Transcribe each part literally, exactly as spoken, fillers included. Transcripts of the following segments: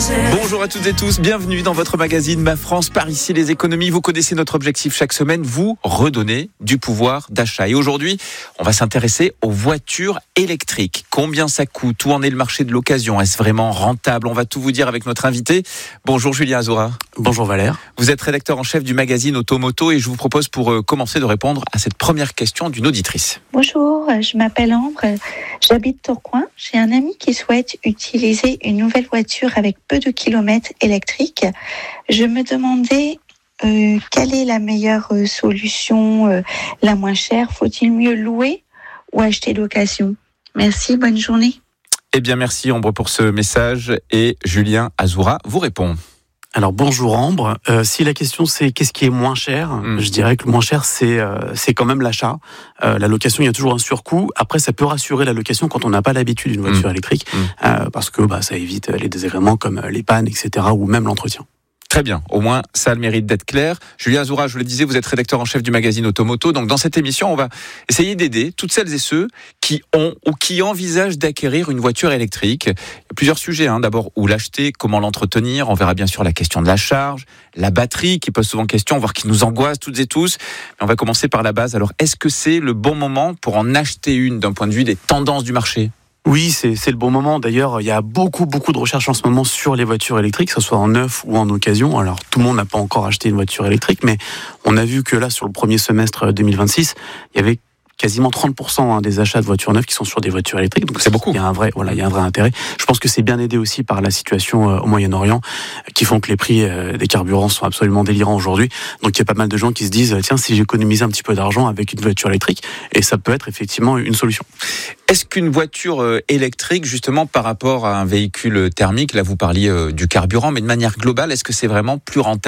Bonjour à toutes et tous, bienvenue dans votre magazine Ma France par ici les économies. Vous connaissez notre objectif chaque semaine, vous redonner du pouvoir d'achat. Et aujourd'hui, on va s'intéresser aux voitures électriques. Combien ça coûte? Où en est le marché de l'occasion? Est-ce vraiment rentable? On va tout vous dire avec notre invité. Bonjour Julien Azoura. Bonjour Valère. Vous êtes rédacteur en chef du magazine Automoto et je vous propose pour commencer de répondre à cette première question d'une auditrice. Bonjour, je m'appelle Ambre, j'habite Tourcoing. J'ai un ami qui souhaite utiliser une nouvelle voiture avec peu de kilomètres électriques. Je me demandais euh, quelle est la meilleure euh, solution, euh, la moins chère. Faut-il mieux louer ou acheter d'occasion? Merci, bonne journée. Eh bien merci Ambre pour ce message et Julien Azoura vous répond. Alors bonjour Ambre, euh, si la question c'est qu'est-ce qui est moins cher, mmh. je dirais que le moins cher c'est euh, c'est quand même l'achat. Euh, la location, il y a toujours un surcoût. Après, ça peut rassurer la location quand on n'a pas l'habitude d'une voiture mmh. électrique, mmh. Euh, parce que bah ça évite les désagréments comme les pannes, et cetera, ou même l'entretien. Très bien, au moins ça a le mérite d'être clair. Julien Azoura, je vous le disais, vous êtes rédacteur en chef du magazine Automoto. Donc dans cette émission, on va essayer d'aider toutes celles et ceux qui ont ou qui envisagent d'acquérir une voiture électrique. Il y a plusieurs sujets, hein. D'abord, où l'acheter, comment l'entretenir. On verra bien sûr la question de la charge, la batterie qui pose souvent question, voire qui nous angoisse toutes et tous. Mais on va commencer par la base. Alors, est-ce que c'est le bon moment pour en acheter une d'un point de vue des tendances du marché ? Oui, c'est, c'est le bon moment. D'ailleurs, il y a beaucoup, beaucoup de recherches en ce moment sur les voitures électriques, que ce soit en neuf ou en occasion. Alors, tout le monde n'a pas encore acheté une voiture électrique, mais on a vu que là, sur le premier semestre deux mille vingt-six, il y avait quasiment trente pour cent des achats de voitures neuves qui sont sur des voitures électriques. Donc c'est beaucoup. Il y a un vrai, voilà, il y a un vrai intérêt. Je pense que c'est bien aidé aussi par la situation au Moyen-Orient, qui font que les prix des carburants sont absolument délirants aujourd'hui. Donc il y a pas mal de gens qui se disent tiens, si j'économise un petit peu d'argent avec une voiture électrique, et ça peut être effectivement une solution. Est-ce qu'une voiture électrique, justement, par rapport à un véhicule thermique, là vous parliez du carburant, mais de manière globale, est-ce que c'est vraiment plus rentable ?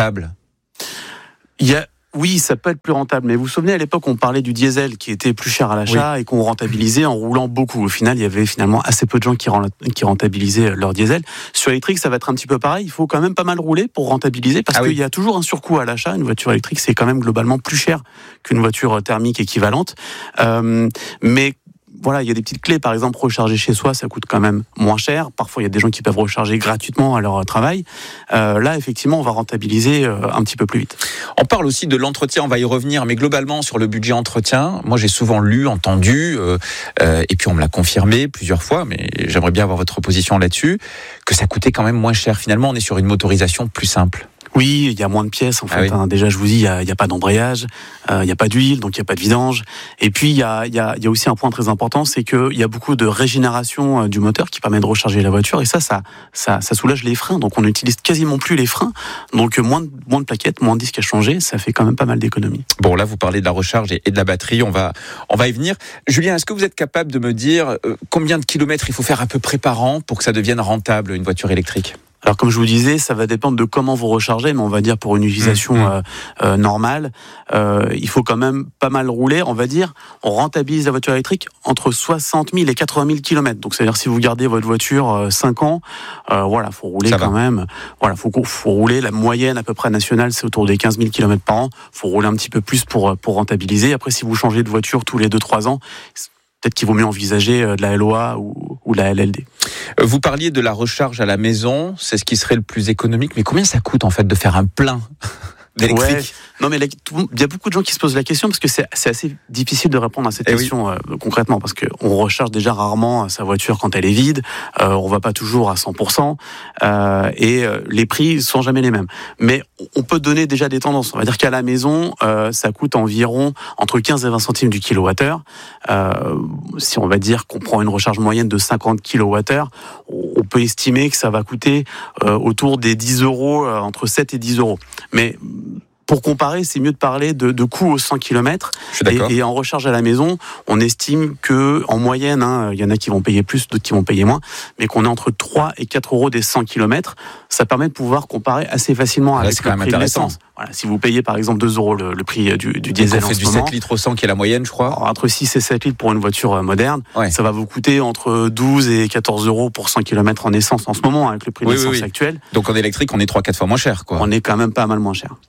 Il y a Oui, ça peut être plus rentable, mais vous vous souvenez, à l'époque, on parlait du diesel qui était plus cher à l'achat oui. et qu'on rentabilisait en roulant beaucoup. Au final, il y avait finalement assez peu de gens qui rentabilisaient leur diesel. Sur l'électrique, ça va être un petit peu pareil. Il faut quand même pas mal rouler pour rentabiliser parce ah qu'il oui. y a toujours un surcoût à l'achat. Une voiture électrique, c'est quand même globalement plus cher qu'une voiture thermique équivalente. Euh, mais Voilà, il y a des petites clés, par exemple, recharger chez soi, ça coûte quand même moins cher. Parfois, il y a des gens qui peuvent recharger gratuitement à leur travail. Euh, là, effectivement, on va rentabiliser euh, un petit peu plus vite. On parle aussi de l'entretien, on va y revenir, mais globalement, sur le budget entretien, moi, j'ai souvent lu, entendu, euh, euh, et puis on me l'a confirmé plusieurs fois, mais j'aimerais bien avoir votre position là-dessus, que ça coûtait quand même moins cher. Finalement, on est sur une motorisation plus simple. Oui, il y a moins de pièces en fait. Ah oui. hein. Déjà, je vous dis, il y a, il y a pas d'embrayage, euh, il y a pas d'huile, donc il y a pas de vidange. Et puis il y a, il y a, il y a aussi un point très important, c'est que il y a beaucoup de régénération euh, du moteur qui permet de recharger la voiture. Et ça, ça, ça, ça soulage les freins. Donc on n'utilise quasiment plus les freins. Donc moins de, moins de plaquettes, moins de disques à changer, ça fait quand même pas mal d'économies. Bon, là, vous parlez de la recharge et, et de la batterie. On va, on va y venir. Julien, est-ce que vous êtes capable de me dire euh, combien de kilomètres il faut faire à peu près par an pour que ça devienne rentable une voiture électrique ? Alors comme je vous disais, ça va dépendre de comment vous rechargez, mais on va dire pour une utilisation mmh. euh, euh, normale, euh, il faut quand même pas mal rouler. On va dire, on rentabilise la voiture électrique entre soixante mille et quatre-vingt mille kilomètres. Donc c'est-à-dire si vous gardez votre voiture euh, cinq ans, euh, voilà, faut rouler ça quand va. même. Voilà, faut faut rouler. La moyenne à peu près nationale, c'est autour des quinze mille kilomètres par an. Faut rouler un petit peu plus pour pour rentabiliser. Après, si vous changez de voiture tous les deux trois ans, peut-être qu'il vaut mieux envisager de la L O A ou, ou la L L D. Vous parliez de la recharge à la maison, c'est ce qui serait le plus économique, mais combien ça coûte en fait de faire un plein d'électrique ? Ouais. Non mais il y a beaucoup de gens qui se posent la question parce que c'est, c'est assez difficile de répondre à cette eh question oui. euh, concrètement parce qu'on recharge déjà rarement sa voiture quand elle est vide, euh, on va pas toujours à cent pour cent euh, et euh, les prix sont jamais les mêmes. Mais on peut donner déjà des tendances. On va dire qu'à la maison, euh, ça coûte environ entre quinze et vingt centimes du kilowattheure. Euh, si on va dire qu'on prend une recharge moyenne de cinquante kilowattheures, on peut estimer que ça va coûter euh, autour des dix euros, euh, entre sept et dix euros. Mais pour comparer, c'est mieux de parler de, de coût aux cent kilomètres. Et, et en recharge à la maison, on estime que, en moyenne, hein, il y en a qui vont payer plus, d'autres qui vont payer moins, mais qu'on est entre trois et quatre euros des cent kilomètres. Ça permet de pouvoir comparer assez facilement là, avec le prix de l'essence. Voilà, si vous payez par exemple deux euros le, le prix du, du diesel en ce moment. On fait du sept litres au cent qui est la moyenne, je crois. Alors, entre six et sept litres pour une voiture moderne, ouais. ça va vous coûter entre douze et quatorze euros pour cent kilomètres en essence en ce moment, avec le prix de oui, l'essence oui, oui. actuel. Donc en électrique, on est trois à quatre fois moins cher, quoi. On est quand même pas mal moins cher. Ah oui, c'est vraiment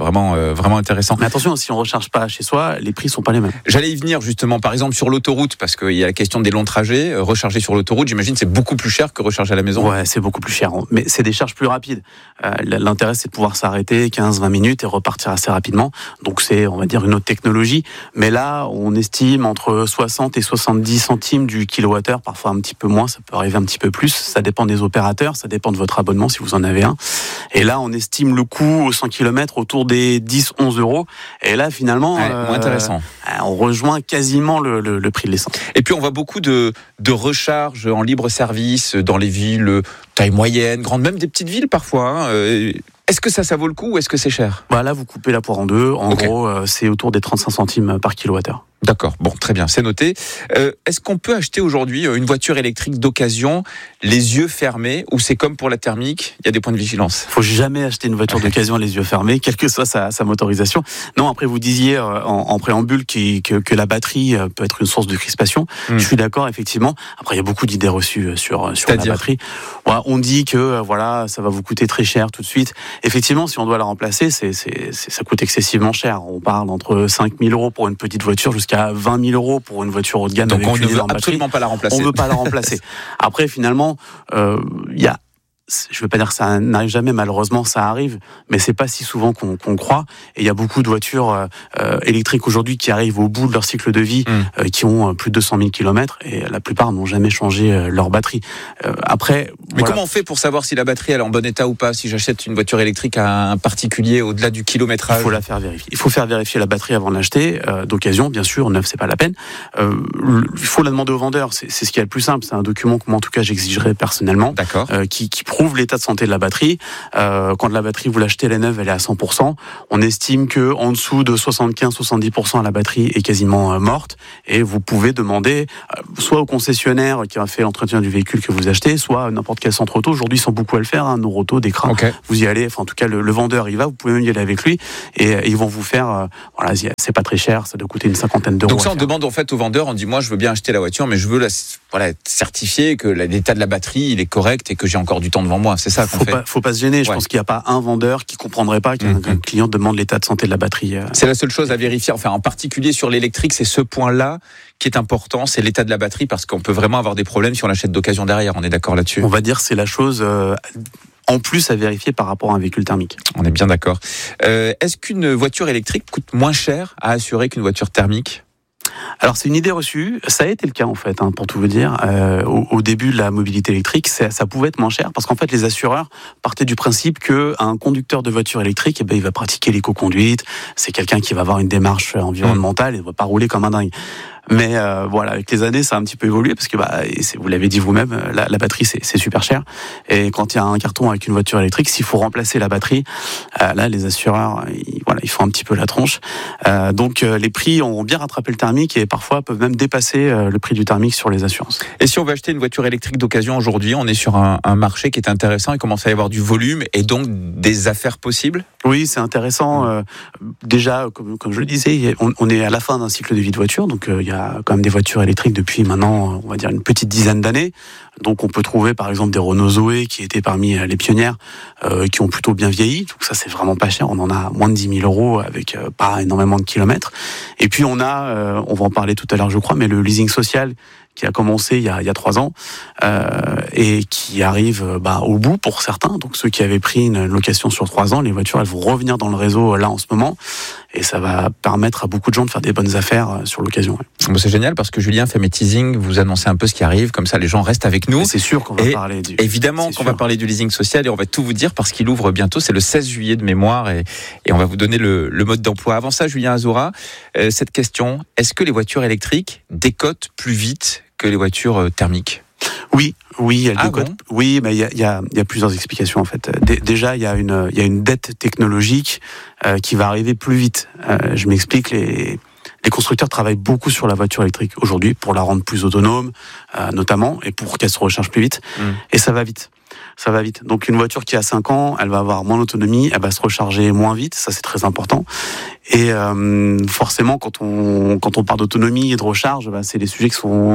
vraiment, euh, vraiment intéressant. Mais attention, si on recharge pas chez soi, les prix sont pas les mêmes. J'allais y venir justement, par exemple sur l'autoroute, parce qu'il y a la question des longs trajets. Euh, recharger sur l'autoroute, j'imagine, c'est beaucoup plus cher que recharger à la maison. Ouais, c'est beaucoup plus cher, mais c'est des charges plus rapides. Euh, l'intérêt, c'est de pouvoir s'arrêter quinze vingt minutes et repartir assez rapidement. Donc c'est, on va dire, une autre technologie. Mais là, on estime entre soixante et soixante-dix centimes du kilowattheure, parfois un petit peu moins, ça peut arriver un petit peu plus. Ça dépend des opérateurs, ça dépend de votre abonnement si vous en avez un. Et là, on estime le coût au cent kilomètres autour des dix à onze euros. Et là, finalement, ouais, moins intéressant. Euh, on rejoint quasiment le, le, le prix de l'essence. Et puis on voit beaucoup de, de recharges en libre service dans les villes, taille moyenne, grande, même des petites villes parfois. Hein. Est-ce que ça, ça vaut le coup ou est-ce que c'est cher ? Bah là, vous coupez la poire en deux. En okay. gros, euh, c'est autour des trente-cinq centimes par kilowattheure. D'accord, bon, très bien, c'est noté. Euh, est-ce qu'on peut acheter aujourd'hui une voiture électrique d'occasion, les yeux fermés, ou c'est comme pour la thermique, il y a des points de vigilance ? Il faut jamais acheter une voiture d'occasion les yeux fermés, quelle que soit sa, sa motorisation. Non, après vous disiez euh, en, en préambule qui, que, que la batterie peut être une source de crispation. Mmh. Je suis d'accord, effectivement. Après, il y a beaucoup d'idées reçues sur, sur la batterie. Ouais, on dit que euh, voilà, ça va vous coûter très cher tout de suite. Effectivement, si on doit la remplacer, c'est, c'est, c'est, ça coûte excessivement cher. On parle entre cinq mille euros pour une petite voiture jusqu'à à vingt mille euros pour une voiture haut de gamme. Donc avec on une ne veut énorme absolument batterie. pas la remplacer. On ne veut pas la remplacer. Après, finalement, il euh, y a je ne veux pas dire que ça n'arrive jamais, malheureusement ça arrive, mais c'est pas si souvent qu'on, qu'on croit. Et il y a beaucoup de voitures euh, électriques aujourd'hui qui arrivent au bout de leur cycle de vie, mmh. euh, qui ont plus de deux cent mille kilomètres, et la plupart n'ont jamais changé euh, leur batterie. Euh, après, mais voilà. Comment on fait pour savoir si la batterie elle est en bon état ou pas ? Si j'achète une voiture électrique à un particulier au-delà du kilométrage, il faut la faire vérifier. Il faut faire vérifier la batterie avant de l'acheter, euh, d'occasion, bien sûr. Neuf, c'est pas la peine. Euh, il faut la demander au vendeur. C'est, c'est ce qui est le plus simple. C'est un document que moi, en tout cas, j'exigerais personnellement, D'accord. Euh, qui, qui prouve l'état de santé de la batterie. Euh, quand la batterie, vous l'achetez, elle est neuve, elle est à cent pour cent. On estime que en dessous de soixante-quinze à soixante-dix pour cent, la batterie est quasiment euh, morte. Et vous pouvez demander euh, soit au concessionnaire qui a fait l'entretien du véhicule que vous achetez, soit à n'importe quel centre auto. Aujourd'hui, ils sont beaucoup à le faire, hein, Noroto, Decra. Okay. Vous y allez, enfin en tout cas le, le vendeur y va. Vous pouvez même y aller avec lui et, et ils vont vous faire. Euh, voilà, c'est pas très cher, ça doit coûter une cinquantaine d'euros. Donc ça, on demande en fait au vendeur, on dit moi, je veux bien acheter la voiture, mais je veux la, voilà, être certifié que l'état de la batterie il est correct et que j'ai encore du temps devant moi. C'est ça qu'on faut fait. Pas, faut pas se gêner. Je ouais. pense qu'il n'y a pas un vendeur qui comprendrait pas qu'un, mmh. qu'un client demande l'état de santé de la batterie. C'est la seule chose à vérifier. Enfin, en particulier sur l'électrique, c'est ce point-là qui est important, c'est l'état de la batterie, parce qu'on peut vraiment avoir des problèmes si on l'achète d'occasion derrière. On est d'accord là-dessus ? On va dire c'est la chose euh, en plus à vérifier par rapport à un véhicule thermique. On est bien d'accord. Euh, est-ce qu'une voiture électrique coûte moins cher à assurer qu'une voiture thermique ? Alors c'est une idée reçue, ça a été le cas en fait, hein, pour tout vous dire. Euh, au, au début de la mobilité électrique, ça, ça pouvait être moins cher parce qu'en fait les assureurs partaient du principe qu'un conducteur de voiture électrique, eh ben, il va pratiquer l'éco-conduite, c'est quelqu'un qui va avoir une démarche environnementale et ne va pas rouler comme un dingue. Mais euh, voilà, avec les années, ça a un petit peu évolué parce que bah, et c'est, vous l'avez dit vous-même, la, la batterie c'est, c'est super cher. Et quand il y a un carton avec une voiture électrique, s'il faut remplacer la batterie, euh, là les assureurs, ils, voilà, ils font un petit peu la tronche. Euh, donc euh, les prix ont bien rattrapé le thermique et parfois peuvent même dépasser euh, le prix du thermique sur les assurances. Et si on veut acheter une voiture électrique d'occasion aujourd'hui, on est sur un, un marché qui est intéressant. Il commence à y avoir du volume et donc des affaires possibles. Oui, c'est intéressant. Euh, déjà, comme, comme je le disais, on, on est à la fin d'un cycle de vie de voiture, donc euh, il y a quand même des voitures électriques depuis maintenant, on va dire une petite dizaine d'années. Donc on peut trouver par exemple des Renault Zoé qui étaient parmi les pionnières, euh, qui ont plutôt bien vieilli. Donc ça c'est vraiment pas cher. On en a moins de dix mille euros avec euh, pas énormément de kilomètres. Et puis on a, euh, on va en parler tout à l'heure je crois, mais le leasing social qui a commencé il y a, il y a trois ans euh, et qui arrive bah, au bout pour certains. Donc ceux qui avaient pris une location sur trois ans, les voitures elles vont revenir dans le réseau là en ce moment et ça va permettre à beaucoup de gens de faire des bonnes affaires sur l'occasion. Bon, c'est génial parce que Julien fait mes teasings, vous annoncez un peu ce qui arrive, comme ça les gens restent avec nous. Et c'est sûr qu'on va et parler du... Évidemment c'est qu'on sûr. va parler du leasing social et on va tout vous dire parce qu'il ouvre bientôt, c'est le seize juillet de mémoire et, et on va vous donner le, le mode d'emploi. Avant ça, Julien Azoura, euh, cette question, est-ce que les voitures électriques décotent plus vite que les voitures thermiques ? Oui, oui, elle ah décote. Bon oui, mais il y a, y, a, y a plusieurs explications en fait. D- déjà, il y a une, il y a une dette technologique euh, qui va arriver plus vite. Euh, je m'explique. Les Les constructeurs travaillent beaucoup sur la voiture électrique aujourd'hui pour la rendre plus autonome, euh, notamment, et pour qu'elle se recharge plus vite. Mmh. Et ça va vite. Ça va vite. Donc une voiture qui a cinq ans, elle va avoir moins d'autonomie, elle va se recharger moins vite, ça c'est très important. Et euh, forcément, quand on quand on parle d'autonomie et de recharge, bah, c'est des sujets qui sont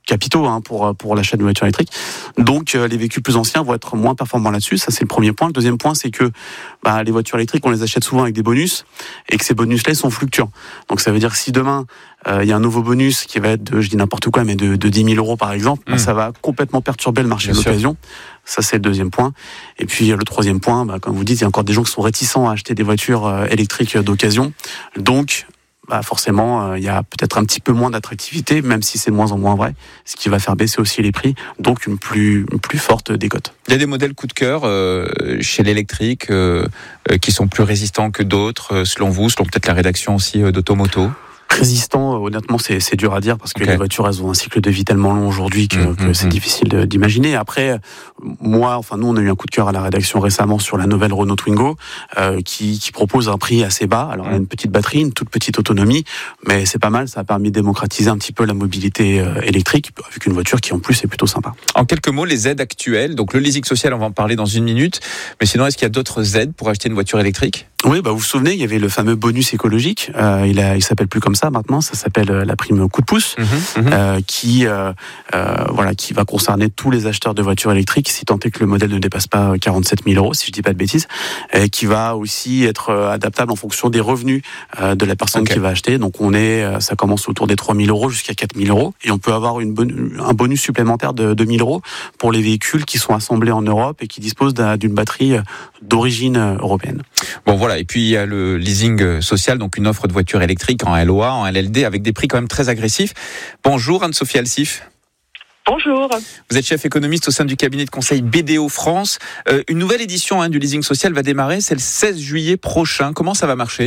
capitaux hein, pour pour l'achat de voitures électriques. Donc euh, les véhicules plus anciens vont être moins performants là-dessus. Ça c'est le premier point. Le deuxième point, c'est que bah, les voitures électriques, on les achète souvent avec des bonus et que ces bonus-là sont fluctuants. Donc ça veut dire que si demain il euh, y a un nouveau bonus qui va être de, je dis n'importe quoi, mais de, de dix mille euros par exemple, mmh. bah, ça va complètement perturber le marché Bien de l'occasion. Sûr. Ça c'est le deuxième point. Et puis le troisième point, bah, comme vous dites, il y a encore des gens qui sont réticents à acheter des voitures euh, électriques d'occasion. Donc bah forcément, il euh, y a peut-être un petit peu moins d'attractivité, même si c'est de moins en moins vrai, ce qui va faire baisser aussi les prix, donc une plus, une plus forte décote. Il y a des modèles coup de cœur euh, chez l'électrique euh, euh, qui sont plus résistants que d'autres, euh, selon vous, selon peut-être la rédaction aussi euh, d'Automoto. Résistant, honnêtement, c'est, c'est dur à dire parce que okay. les voitures, elles ont un cycle de vie tellement long aujourd'hui que, mmh, que c'est mmh. difficile de, d'imaginer. Après, moi, enfin, nous, on a eu un coup de cœur à la rédaction récemment sur la nouvelle Renault Twingo, euh, qui, qui propose un prix assez bas. Alors, mmh. elle a une petite batterie, une toute petite autonomie, mais c'est pas mal. Ça a permis de démocratiser un petit peu la mobilité euh, électrique avec une voiture qui, en plus, est plutôt sympa. En quelques mots, les aides actuelles. Donc, le leasing social, on va en parler dans une minute. Mais sinon, est-ce qu'il y a d'autres aides pour acheter une voiture électrique ? Oui, bah vous vous souvenez, il y avait le fameux bonus écologique. Euh, il a, il s'appelle plus comme ça maintenant. Ça s'appelle la prime coup de pouce, mmh, mmh. Euh, qui, euh, euh, voilà, qui va concerner tous les acheteurs de voitures électriques, si tant est que le modèle ne dépasse pas quarante-sept mille euros, si je dis pas de bêtises, et qui va aussi être adaptable en fonction des revenus euh, de la personne okay. qui va acheter. Donc on est, ça commence autour des trois mille euros jusqu'à quatre mille euros, et on peut avoir une bonne, un bonus supplémentaire de deux mille euros pour les véhicules qui sont assemblés en Europe et qui disposent d'une batterie d'origine européenne. Bon voilà, et puis il y a le leasing social, donc une offre de voitures électriques en L O A, en L L D, avec des prix quand même très agressifs. Bonjour Anne-Sophie Alsif. Bonjour. Vous êtes chef économiste au sein du cabinet de conseil B D O France. Euh, une nouvelle édition hein, du leasing social va démarrer, c'est le seize juillet prochain. Comment ça va marcher ?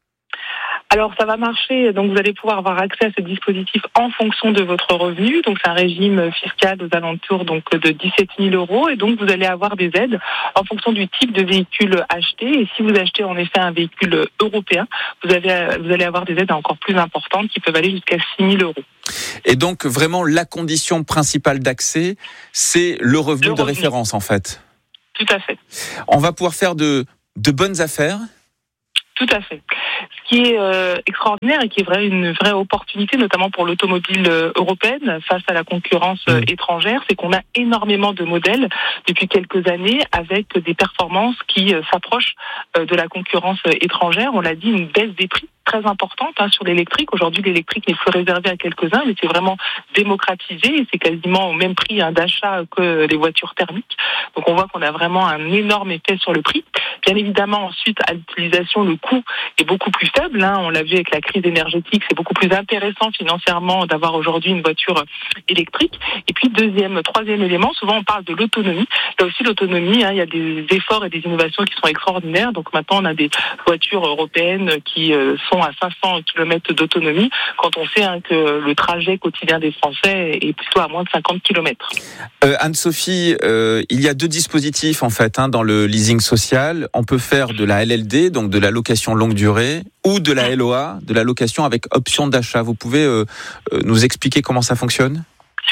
Alors ça va marcher, donc vous allez pouvoir avoir accès à ce dispositif en fonction de votre revenu. Donc c'est un régime fiscal aux alentours donc de dix-sept mille euros, et donc vous allez avoir des aides en fonction du type de véhicule acheté. Et si vous achetez en effet un véhicule européen, vous avez vous allez avoir des aides encore plus importantes qui peuvent aller jusqu'à six mille euros. Et donc vraiment la condition principale d'accès, c'est le revenu, le revenu de référence en fait. Tout à fait. On va pouvoir faire de de bonnes affaires. Tout à fait. Ce qui est euh, extraordinaire et qui est vrai, une vraie opportunité, notamment pour l'automobile euh, européenne face à la concurrence euh, mmh. étrangère, c'est qu'on a énormément de modèles depuis quelques années avec des performances qui euh, s'approchent euh, de la concurrence euh, étrangère. On l'a dit, une baisse des prix très importante hein, sur l'électrique. Aujourd'hui, l'électrique n'est plus réservé à quelques-uns, mais c'est vraiment démocratisé et c'est quasiment au même prix hein, d'achat que les voitures thermiques. Donc on voit qu'on a vraiment un énorme effet sur le prix. Bien évidemment, ensuite, à l'utilisation, le coût est beaucoup plus faible. Hein. On l'a vu avec la crise énergétique, c'est beaucoup plus intéressant financièrement d'avoir aujourd'hui une voiture électrique. Et puis, deuxième, troisième élément, souvent on parle de l'autonomie. Là aussi, l'autonomie, hein, il y a des efforts et des innovations qui sont extraordinaires. Donc maintenant, on a des voitures européennes qui euh, sont à cinq cents kilomètres d'autonomie, quand on sait hein, que le trajet quotidien des Français est plutôt à moins de cinquante kilomètres. Euh, Anne-Sophie, euh, il y a deux dispositifs en fait hein, dans le leasing social. On peut faire de la L L D, donc de la location longue durée, ou de la L O A, de la location avec option d'achat. Vous pouvez euh, euh, nous expliquer comment ça fonctionne ?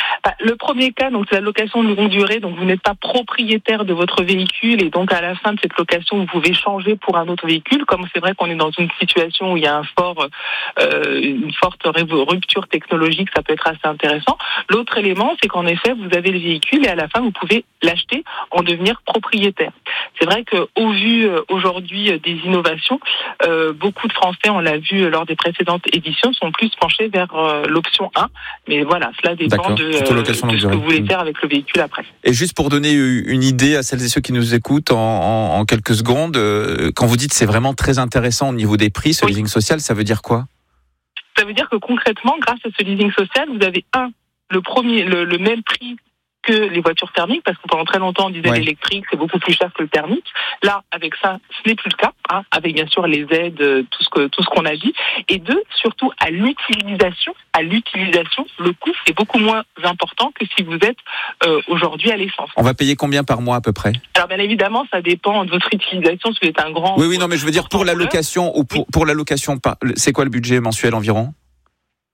Le premier cas, donc c'est la location de longue durée, donc vous n'êtes pas propriétaire de votre véhicule et donc à la fin de cette location, vous pouvez changer pour un autre véhicule. Comme c'est vrai qu'on est dans une situation où il y a un fort, euh, une forte rupture technologique, ça peut être assez intéressant. L'autre élément, c'est qu'en effet, vous avez le véhicule et à la fin, vous pouvez l'acheter, en devenir propriétaire. C'est vrai qu'au vu aujourd'hui des innovations, euh, beaucoup de Français, on l'a vu lors des précédentes éditions, sont plus penchés vers euh, l'option un. Mais voilà, cela dépend D'accord. de, euh, de ce que vous voulez faire avec le véhicule après. Et juste pour donner une idée à celles et ceux qui nous écoutent en, en, en quelques secondes, euh, quand vous dites c'est vraiment très intéressant au niveau des prix, ce oui. leasing social, ça veut dire quoi ? Ça veut dire que concrètement, grâce à ce leasing social, vous avez un, le premier, le, le même prix que les voitures thermiques, parce que pendant très longtemps on disait ouais. l'électrique c'est beaucoup plus cher que le thermique. Là, avec ça, ce n'est plus le cas, hein, avec bien sûr les aides, tout ce que tout ce qu'on a dit. Et deux, surtout à l'utilisation, à l'utilisation, le coût est beaucoup moins important que si vous êtes euh, aujourd'hui à l'essence. On va payer combien par mois à peu près ? Alors bien évidemment, ça dépend de votre utilisation. Si vous êtes un grand. Oui, oui, non, mais je veux dire pour la location ou pour pour la location, c'est quoi le budget mensuel environ ?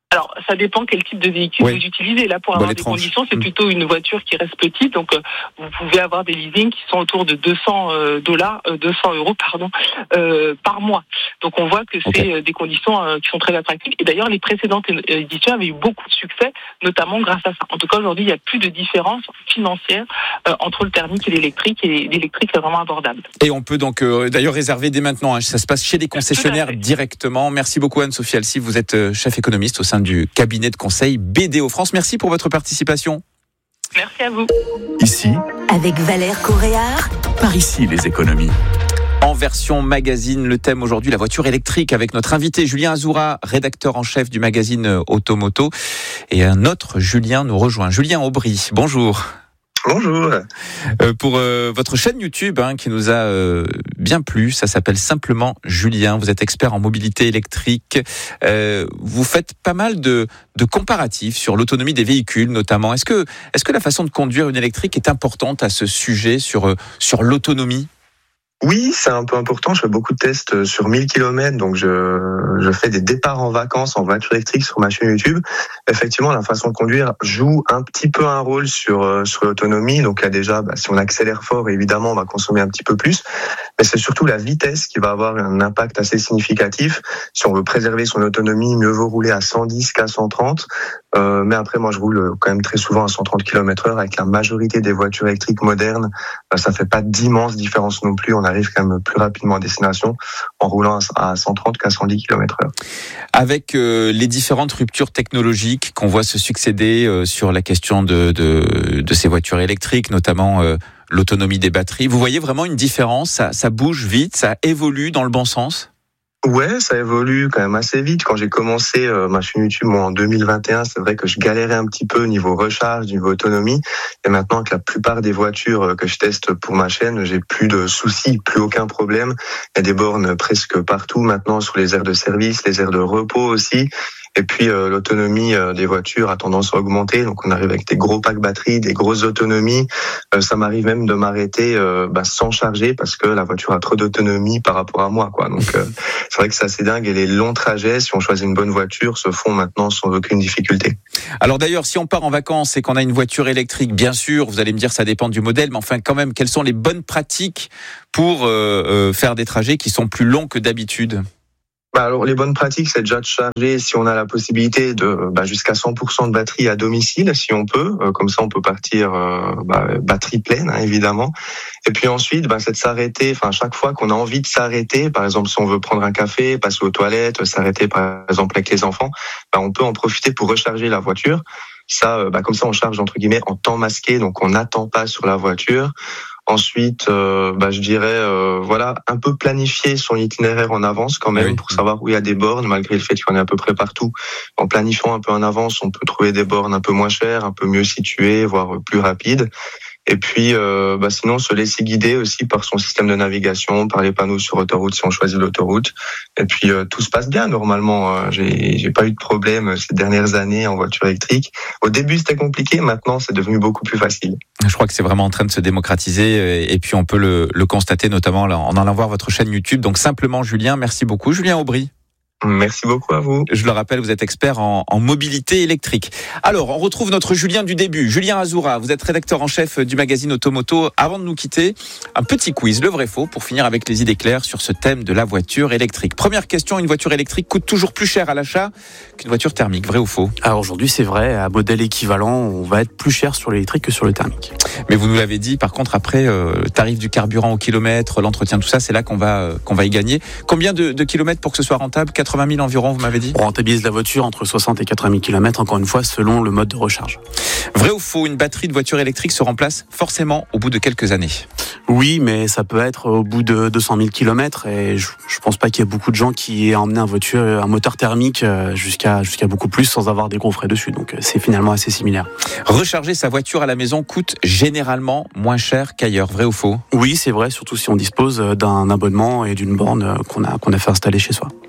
Alors, ça dépend quel type de véhicule oui. vous utilisez. Là, pour bon, avoir des tranches. conditions, c'est mmh. plutôt une voiture qui reste petite. Donc, euh, vous pouvez avoir des leasings qui sont autour de deux cents dollars, euh, deux cents euros, pardon, euh, par mois. Donc, on voit que c'est okay. des conditions euh, qui sont très attractives. Et d'ailleurs, les précédentes éditions avaient eu beaucoup de succès, notamment grâce à ça. En tout cas, aujourd'hui, il n'y a plus de différence financière euh, entre le thermique et l'électrique. Et l'électrique, c'est vraiment abordable. Et on peut donc euh, d'ailleurs réserver dès maintenant. Hein, ça se passe chez des concessionnaires directement. Merci beaucoup Anne-Sophie Alcy. Vous êtes euh, chef économiste au sein du cabinet de conseil B D O France. Merci pour votre participation. Merci à vous. Ici, avec Valère Coréard, par ici les économies. En version magazine, le thème aujourd'hui, la voiture électrique, avec notre invité Julien Azoura, rédacteur en chef du magazine Automoto. Et un autre Julien nous rejoint, Julien Aubry. Bonjour. Bonjour. Euh, pour euh, votre chaîne YouTube hein, qui nous a euh, bien plu, ça s'appelle Simplement Julien. Vous êtes expert en mobilité électrique. Euh, vous faites pas mal de, de comparatifs sur l'autonomie des véhicules, notamment. Est-ce que, est-ce que la façon de conduire une électrique est importante à ce sujet sur, sur l'autonomie ? Oui, c'est un peu important. Je fais beaucoup de tests sur mille kilomètres, donc je, je fais des départs en vacances en voiture électrique sur ma chaîne YouTube. Effectivement, la façon de conduire joue un petit peu un rôle sur sur l'autonomie. Donc là déjà, bah, si on accélère fort, évidemment, on va consommer un petit peu plus. Mais c'est surtout la vitesse qui va avoir un impact assez significatif. Si on veut préserver son autonomie, mieux vaut rouler à cent dix qu'à cent trente. Euh, mais après, moi, je roule quand même très souvent à cent trente kilomètres heure. Avec la majorité des voitures électriques modernes, bah, ça fait pas d'immense différence non plus. On arrive quand même plus rapidement à destination en roulant à cent trente qu'à cent dix kilomètres heure. Avec euh, les différentes ruptures technologiques qu'on voit se succéder euh, sur la question de, de, de ces voitures électriques, notamment euh, l'autonomie des batteries, vous voyez vraiment une différence ? Ça, ça bouge vite, ça évolue dans le bon sens ? Ouais, ça évolue quand même assez vite. Quand j'ai commencé euh, ma chaîne YouTube moi, en deux mille vingt et un, c'est vrai que je galérais un petit peu niveau recharge, niveau autonomie. Et maintenant, avec la plupart des voitures que je teste pour ma chaîne, j'ai plus de soucis, plus aucun problème. Il y a des bornes presque partout maintenant sur les aires de service, les aires de repos aussi. Et puis euh, l'autonomie euh, des voitures a tendance à augmenter, donc on arrive avec des gros packs batteries, des grosses autonomies. Euh, ça m'arrive même de m'arrêter euh, bah, sans charger parce que la voiture a trop d'autonomie par rapport à moi, quoi. Donc euh, c'est vrai que c'est assez dingue. Et les longs trajets, si on choisit une bonne voiture, se font maintenant sans aucune difficulté. Alors d'ailleurs, si on part en vacances et qu'on a une voiture électrique, bien sûr, vous allez me dire ça dépend du modèle, mais enfin quand même, quelles sont les bonnes pratiques pour euh, euh, faire des trajets qui sont plus longs que d'habitude ? Bah alors les bonnes pratiques, c'est déjà de charger si on a la possibilité de bah, jusqu'à cent pour cent de batterie à domicile, si on peut. Euh, comme ça, on peut partir euh, bah, batterie pleine, hein, évidemment. Et puis ensuite, bah, c'est de s'arrêter. Enfin, chaque fois qu'on a envie de s'arrêter, par exemple, si on veut prendre un café, passer aux toilettes, s'arrêter par exemple avec les enfants, bah, on peut en profiter pour recharger la voiture. Ça, bah, comme ça, on charge entre guillemets en temps masqué, donc on n'attend pas sur la voiture. Ensuite, euh, bah, je dirais, euh, voilà, un peu planifier son itinéraire en avance quand même, oui, pour savoir où il y a des bornes, malgré le fait qu'il y en ait à peu près partout. En planifiant un peu en avance, on peut trouver des bornes un peu moins chères, un peu mieux situées, voire plus rapides. Et puis, euh, bah, sinon, se laisser guider aussi par son système de navigation, par les panneaux sur autoroute si on choisit l'autoroute. Et puis, euh, tout se passe bien normalement. Euh, j'ai, j'ai pas eu de problème ces dernières années en voiture électrique. Au début, c'était compliqué. Maintenant, c'est devenu beaucoup plus facile. Je crois que c'est vraiment en train de se démocratiser. Et puis, on peut le, le constater notamment en allant voir votre chaîne YouTube. Donc, Simplement Julien, merci beaucoup. Julien Aubry. Merci beaucoup à vous. Je le rappelle, vous êtes expert en, en mobilité électrique. Alors, on retrouve notre Julien du début. Julien Azoura, vous êtes rédacteur en chef du magazine Automoto. Avant de nous quitter, un petit quiz, le vrai-faux, pour finir avec les idées claires sur ce thème de la voiture électrique. Première question, une voiture électrique coûte toujours plus cher à l'achat qu'une voiture thermique, vrai ou faux ? Alors aujourd'hui, c'est vrai, à modèle équivalent, on va être plus cher sur l'électrique que sur le thermique. Mais vous nous l'avez dit, par contre, après, euh, le tarif du carburant au kilomètre, l'entretien, tout ça, c'est là qu'on va, euh, qu'on va y gagner. Combien de, de kilomètres pour que ce soit rentable ? quatre-vingt mille environ, vous m'avez dit ? On rentabilise la voiture entre soixante et quatre-vingt mille kilomètres, encore une fois, selon le mode de recharge. Vrai ou faux, une batterie de voiture électrique se remplace forcément au bout de quelques années ? Oui, mais ça peut être au bout de deux cent mille kilomètres et je, je pense pas qu'il y ait beaucoup de gens qui aient emmené un voiture, un moteur thermique jusqu'à, jusqu'à beaucoup plus sans avoir des gros frais dessus. Donc c'est finalement assez similaire. Recharger sa voiture à la maison coûte généralement moins cher qu'ailleurs, vrai ou faux ? Oui, c'est vrai, surtout si on dispose d'un abonnement et d'une borne qu'on a, qu'on a fait installer chez soi.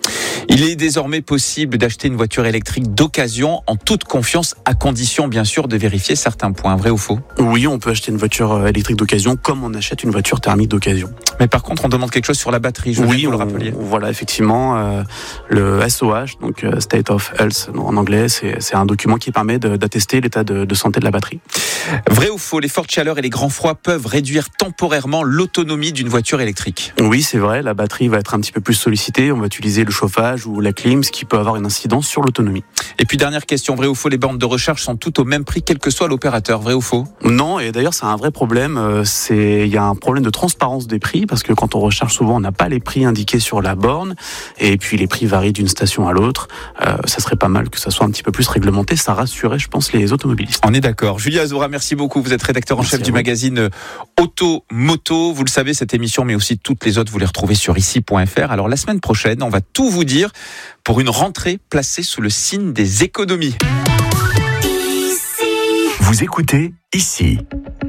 Il est désormais possible d'acheter une voiture électrique d'occasion en toute confiance, à condition bien sûr de vérifier certains points. Vrai ou faux ? Oui, on peut acheter une voiture électrique d'occasion comme on achète une voiture thermique d'occasion. Mais par contre, on demande quelque chose sur la batterie, je veux oui, bien que vous on, le rappeliez. Voilà, effectivement, euh, le S O H, donc euh, State of Health en anglais, c'est, c'est un document qui permet de, d'attester l'état de, de santé de la batterie. Vrai ou faux, les fortes chaleurs et les grands froids peuvent réduire temporairement l'autonomie d'une voiture électrique ? Oui, c'est vrai, la batterie va être un petit peu plus sollicitée, on va utiliser le chauffage ou la clim, ce qui peut avoir une incidence sur l'autonomie. Et puis dernière question, vrai ou faux, les bornes de recharge sont toutes au même prix, quel que soit l'opérateur, vrai ou faux ? Non, et d'ailleurs c'est un vrai problème, c'est, il y a un problème de transparence des prix, parce que quand on recharge souvent on n'a pas les prix indiqués sur la borne, et puis les prix varient d'une station à l'autre, euh, ça serait pas mal que ça soit un petit peu plus réglementé, ça rassurerait je pense les automobilistes. On est d'accord. Julia Azoura, merci beaucoup, vous êtes rédacteur en Merci chef du magazine Auto Moto, vous le savez, cette émission mais aussi toutes les autres vous les retrouvez sur ici point f r. Alors la semaine prochaine on va tout vous dire pour une rentrée placée sous le signe des économies. Vous écoutez Ici.